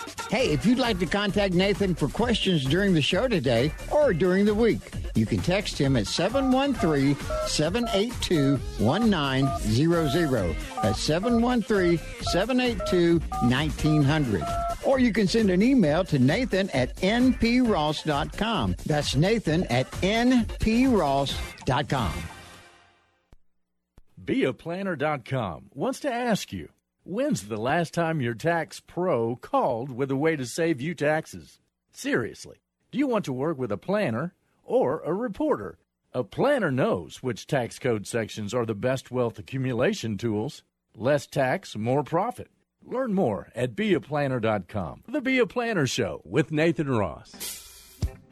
Hey, if you'd like to contact Nathan for questions during the show today or during the week, you can text him at 713-782-1900. That's 713-782-1900. Or you can send an email to Nathan at npross.com. That's Nathan at npross.com. BeAPlanner.com wants to ask you, when's the last time your tax pro called with a way to save you taxes? Seriously, do you want to work with a planner or a reporter? A planner knows which tax code sections are the best wealth accumulation tools. Less tax, more profit. Learn more at BeAPlanner.com. The Be a Planner Show with Nathan Ross.